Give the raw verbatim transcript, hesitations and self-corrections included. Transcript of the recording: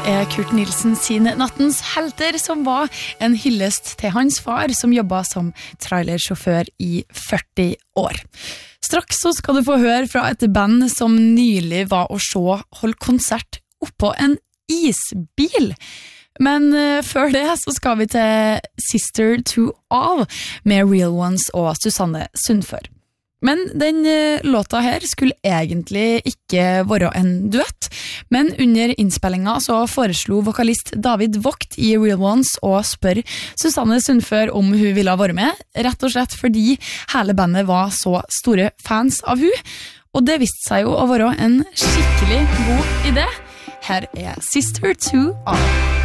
er Kurt Nilsen sin Nattens helter, som var en hyllest til hans far, som jobbet som trailersjåfør i førti år. Straks så skal du få høre fra et band som nylig var å se holde konsert oppå en isbil. Men uh, før det så skal vi til Sister to All med Real Ones og Susanne Sundfør. Men den uh, låta her skulle egentlig ikke være en duett, men under innspillingen så foreslo vokalist David Vogt i Real Ones å spørre Susanne Sundfør om hun ville være med, rett og slett fordi hele bandet var så store fans av hun, og det viste seg jo å være en skikkelig god idé. Her er Sister to All.